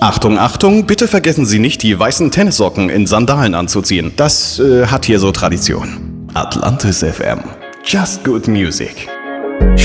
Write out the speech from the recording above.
Achtung, Achtung, bitte vergessen Sie nicht, die weißen Tennissocken in Sandalen anzuziehen. Das hat hier so Tradition. Atlantis FM. Just good music.